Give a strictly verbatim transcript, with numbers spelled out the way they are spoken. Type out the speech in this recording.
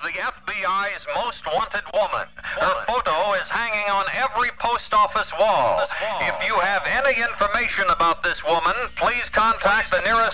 the F B I's most wanted woman. Her photo is hanging on every post office wall. If you have any information about this woman, please contact the nearest